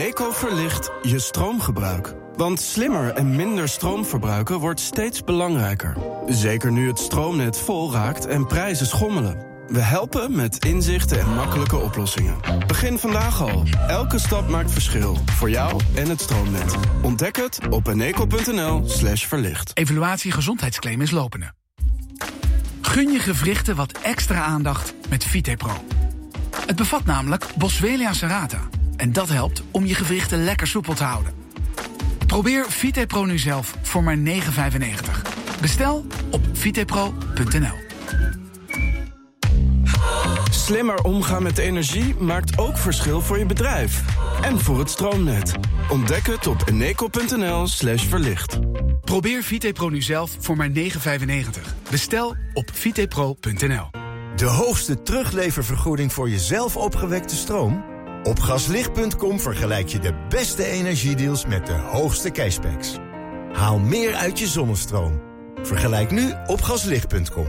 Eneco verlicht je stroomgebruik. Want slimmer en minder stroom verbruiken wordt steeds belangrijker. Zeker nu het stroomnet vol raakt en prijzen schommelen. We helpen met inzichten en makkelijke oplossingen. Begin vandaag al. Elke stap maakt verschil. Voor jou en het stroomnet. Ontdek het op eneco.nl/verlicht. Evaluatie gezondheidsclaim is lopende. Gun je gewrichten wat extra aandacht met VitePro. Het bevat namelijk Boswellia serrata. En dat helpt om je gewrichten lekker soepel te houden. Probeer VitePro nu zelf voor maar €9,95. Bestel op vitepro.nl. Slimmer omgaan met energie maakt ook verschil voor je bedrijf. En voor het stroomnet. Ontdek het op eneco.nl/verlicht. Probeer VitePro nu zelf voor maar €9,95. Bestel op vitepro.nl. De hoogste terugleververgoeding voor je zelf opgewekte stroom? Op gaslicht.com vergelijk je de beste energiedeals met de hoogste cashbacks. Haal meer uit je zonnestroom. Vergelijk nu op gaslicht.com.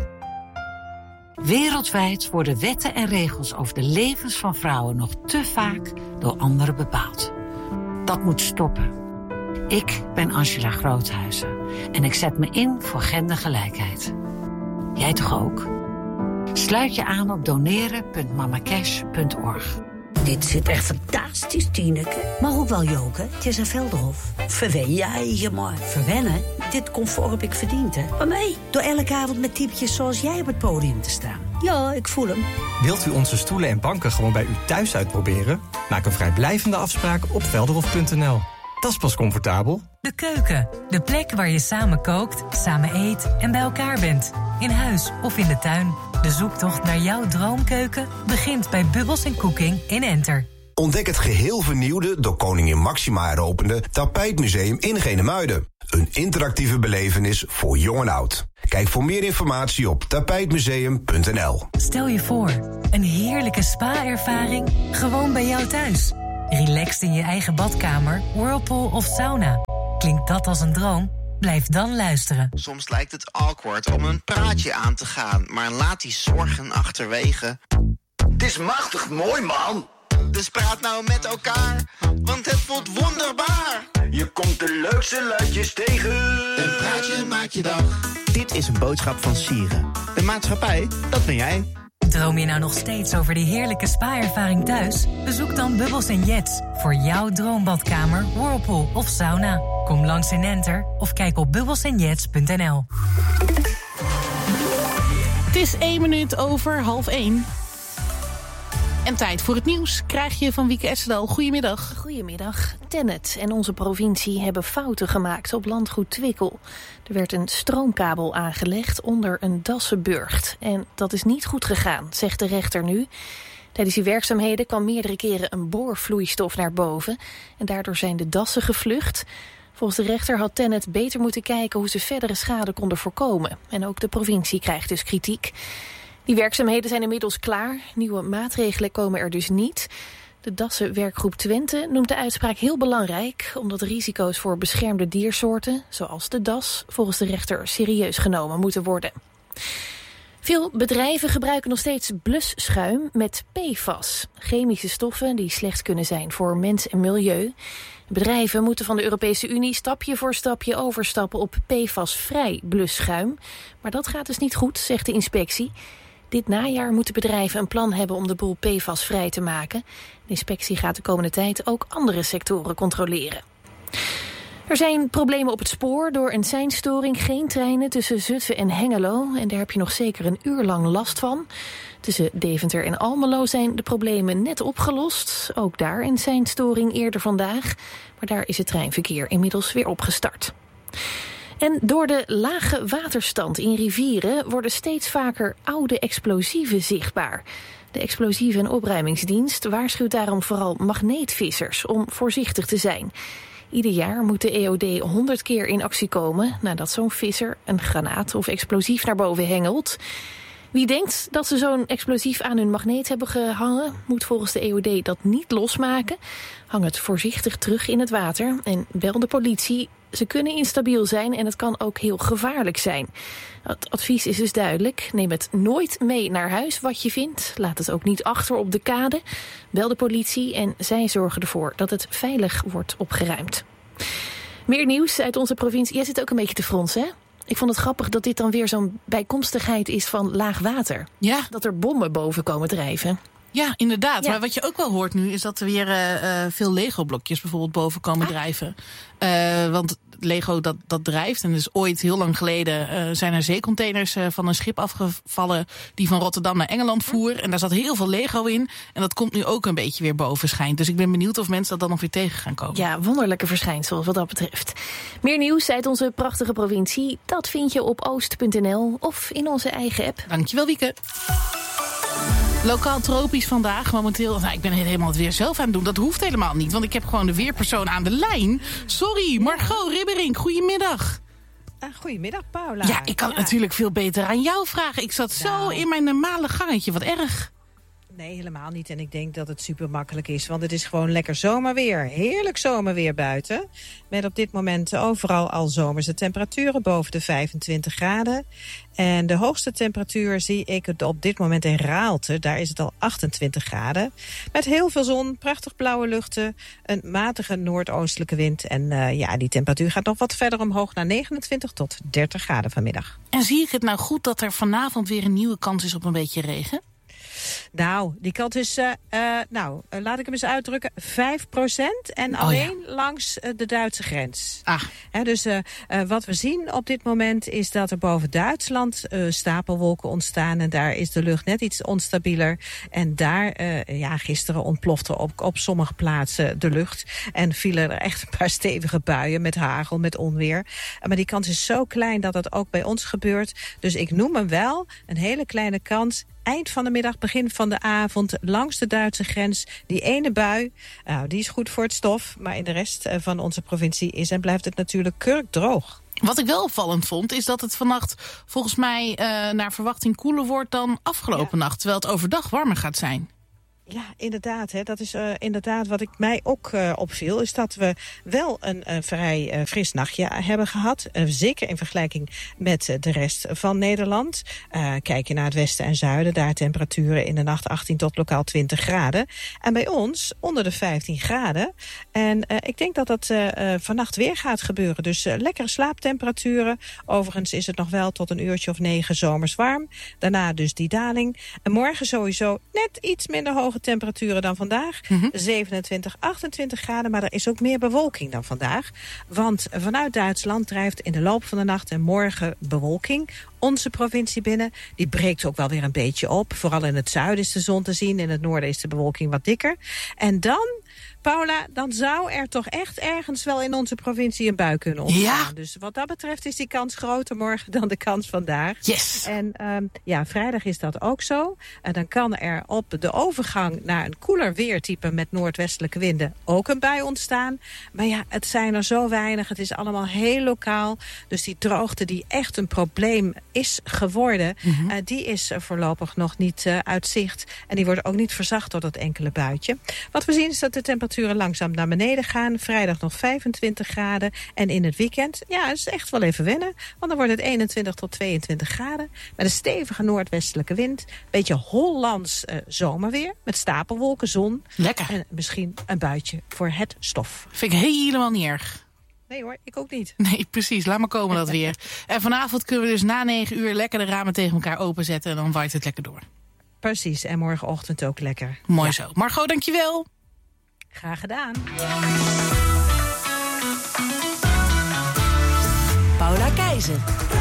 Wereldwijd worden wetten en regels over de levens van vrouwen nog te vaak door anderen bepaald. Dat moet stoppen. Ik ben Angela Groothuizen en ik zet me in voor gendergelijkheid. Jij toch ook? Sluit je aan op doneren.mamacash.org. Dit zit echt fantastisch, Tineke. Maar ook wel joken. Het is een Veldhof. Verwen jij je maar. Verwennen? Dit comfort heb ik verdiend, hè. Maar mij? Door elke avond met typetjes zoals jij op het podium te staan. Ja, ik voel hem. Wilt u onze stoelen en banken gewoon bij u thuis uitproberen? Maak een vrijblijvende afspraak op velderhof.nl. Dat is pas comfortabel. De keuken. De plek waar je samen kookt, samen eet en bij elkaar bent. In huis of in de tuin. De zoektocht naar jouw droomkeuken begint bij Bubbles & Cooking in Enter. Ontdek het geheel vernieuwde, door koningin Máxima heropende Tapijtmuseum in Genemuiden. Een interactieve belevenis voor jong en oud. Kijk voor meer informatie op tapijtmuseum.nl. Stel je voor, een heerlijke spa-ervaring gewoon bij jou thuis. Relaxed in je eigen badkamer, whirlpool of sauna. Klinkt dat als een droom? Blijf dan luisteren. Soms lijkt het awkward om een praatje aan te gaan, maar laat die zorgen achterwege. Het is machtig mooi, man. Dus praat nou met elkaar, want het voelt wonderbaar. Je komt de leukste luidjes tegen. Een praatje maakt je dag. Dit is een boodschap van Sieren. De maatschappij, dat ben jij. Droom je nou nog steeds over die heerlijke spa-ervaring thuis? Bezoek dan Bubbles & Jets voor jouw droombadkamer, whirlpool of sauna. Kom langs in Enter of kijk op bubbelsandjets.nl. Het is 1 minuut over 12:30. En tijd voor het nieuws krijg je van Wieke Essedal. Goedemiddag. Goedemiddag. Tennet en onze provincie hebben fouten gemaakt op landgoed Twickel. Er werd een stroomkabel aangelegd onder een dassenburcht. En dat is niet goed gegaan, zegt de rechter nu. Tijdens die werkzaamheden kwam meerdere keren een boorvloeistof naar boven. En daardoor zijn de dassen gevlucht. Volgens de rechter had Tennet beter moeten kijken hoe ze verdere schade konden voorkomen. En ook de provincie krijgt dus kritiek. Die werkzaamheden zijn inmiddels klaar. Nieuwe maatregelen komen er dus niet. De Dassenwerkgroep Twente noemt de uitspraak heel belangrijk, omdat risico's voor beschermde diersoorten, zoals de das, volgens de rechter serieus genomen moeten worden. Veel bedrijven gebruiken nog steeds blusschuim met PFAS. Chemische stoffen die slecht kunnen zijn voor mens en milieu. Bedrijven moeten van de Europese Unie stapje voor stapje overstappen op PFAS-vrij blusschuim. Maar dat gaat dus niet goed, zegt de inspectie. Dit najaar moeten bedrijven een plan hebben om de boel PFAS vrij te maken. De inspectie gaat de komende tijd ook andere sectoren controleren. Er zijn problemen op het spoor. Door een seinstoring geen treinen tussen Zutphen en Hengelo. En daar heb je nog zeker een uur lang last van. Tussen Deventer en Almelo zijn de problemen net opgelost. Ook daar een seinstoring eerder vandaag. Maar daar is het treinverkeer inmiddels weer opgestart. En door de lage waterstand in rivieren worden steeds vaker oude explosieven zichtbaar. De Explosieve- en Opruimingsdienst waarschuwt daarom vooral magneetvissers om voorzichtig te zijn. Ieder jaar moet de EOD 100 keer in actie komen nadat zo'n visser een granaat of explosief naar boven hengelt. Wie denkt dat ze zo'n explosief aan hun magneet hebben gehangen, moet volgens de EOD dat niet losmaken. Hang het voorzichtig terug in het water en bel de politie Ze kunnen instabiel zijn en het kan ook heel gevaarlijk zijn. Het advies is dus duidelijk. Neem het nooit mee naar huis wat je vindt. Laat het ook niet achter op de kade. Bel de politie en zij zorgen ervoor dat het veilig wordt opgeruimd. Meer nieuws uit onze provincie. Jij zit ook een beetje te fronsen, hè? Ik vond het grappig dat dit dan weer zo'n bijkomstigheid is van laag water. Ja. Dat er bommen boven komen drijven. Ja, inderdaad. Ja. Maar wat je ook wel hoort nu is dat er weer veel Lego-blokjes bijvoorbeeld boven komen drijven. Want Lego dat drijft. En dus ooit heel lang geleden zijn er zeecontainers van een schip afgevallen die van Rotterdam naar Engeland voer. En daar zat heel veel Lego in. En dat komt nu ook een beetje weer boven schijnt. Dus ik ben benieuwd of mensen dat dan nog weer tegen gaan komen. Ja, wonderlijke verschijnsel wat dat betreft. Meer nieuws uit onze prachtige provincie. Dat vind je op oost.nl of in onze eigen app. Dankjewel, Wieke. Lokaal tropisch vandaag. Momenteel, ik ben helemaal het weer zelf aan het doen. Dat hoeft helemaal niet, want ik heb gewoon de weerpersoon aan de lijn. Sorry, Margot Ribberink, goedemiddag. Goedemiddag, Paula. Ja, ik kan het natuurlijk veel beter aan jou vragen. Ik zat zo in mijn normale gangetje, wat erg. Nee, helemaal niet. En ik denk dat het super makkelijk is. Want het is gewoon lekker zomerweer. Heerlijk zomerweer buiten. Met op dit moment overal al zomerse temperaturen boven de 25 graden. En de hoogste temperatuur zie ik op dit moment in Raalte. Daar is het al 28 graden. Met heel veel zon, prachtig blauwe luchten, een matige noordoostelijke wind. En die temperatuur gaat nog wat verder omhoog naar 29 tot 30 graden vanmiddag. En zie ik het nou goed dat er vanavond weer een nieuwe kans is op een beetje regen? Nou, die kant is, laat ik hem eens uitdrukken, 5%. En alleen langs de Duitse grens. Dus wat we zien op dit moment is dat er boven Duitsland stapelwolken ontstaan. En daar is de lucht net iets onstabieler. En daar, gisteren ontplofte op sommige plaatsen de lucht. En vielen er echt een paar stevige buien met hagel, met onweer. Maar die kans is zo klein dat dat ook bij ons gebeurt. Dus ik noem hem wel een hele kleine kans. Eind van de middag, begin van de avond, langs de Duitse grens. Die ene bui, die is goed voor het stof. Maar in de rest van onze provincie is en blijft het natuurlijk kurkdroog. Wat ik wel opvallend vond, is dat het vannacht volgens mij naar verwachting koeler wordt dan afgelopen nacht. Terwijl het overdag warmer gaat zijn. Ja, inderdaad. Dat is inderdaad wat mij ook opviel. Is dat we wel een vrij fris nachtje hebben gehad. Zeker in vergelijking met de rest van Nederland. Kijk je naar het westen en zuiden. Daar temperaturen in de nacht 18 tot lokaal 20 graden. En bij ons onder de 15 graden. En ik denk dat dat vannacht weer gaat gebeuren. Dus lekkere slaaptemperaturen. Overigens is het nog wel tot een uurtje of 9 zomers warm. Daarna dus die daling. En morgen sowieso net iets minder hoge temperaturen dan vandaag. 27, 28 graden, maar er is ook meer bewolking dan vandaag. Want vanuit Duitsland drijft in de loop van de nacht en morgen bewolking onze provincie binnen. Die breekt ook wel weer een beetje op. Vooral in het zuiden is de zon te zien. In het noorden is de bewolking wat dikker. En dan, Paula, dan zou er toch echt ergens wel in onze provincie een bui kunnen ontstaan. Ja. Dus wat dat betreft is die kans groter morgen dan de kans vandaag. Yes. En vrijdag is dat ook zo. En dan kan er op de overgang naar een koeler weertype met noordwestelijke winden ook een bui ontstaan. Maar ja, het zijn er zo weinig. Het is allemaal heel lokaal. Dus die droogte die echt een probleem is geworden, die is voorlopig nog niet uit zicht. En die wordt ook niet verzacht door dat enkele buitje. Wat we zien is dat de temperaturen langzaam naar beneden gaan. Vrijdag nog 25 graden. En in het weekend, het is echt wel even wennen. Want dan wordt het 21 tot 22 graden. Met een stevige noordwestelijke wind. Beetje Hollands zomerweer. Met stapelwolken, zon. Lekker. En misschien een buitje voor het stof. Vind ik helemaal niet erg. Nee hoor, ik ook niet. Nee, precies. Laat maar komen dat weer. En vanavond kunnen we dus na 9 uur lekker de ramen tegen elkaar openzetten. En dan waait het lekker door. Precies. En morgenochtend ook lekker. Mooi zo. Margot, dankjewel. Graag gedaan. Paula Keizer.